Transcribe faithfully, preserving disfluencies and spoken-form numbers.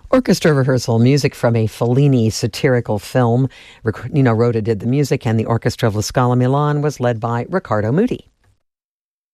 Orchestra rehearsal, music from a Fellini satirical film. Nino Rota did the music, and the Orchestra of La Scala Milan was led by Riccardo Muti.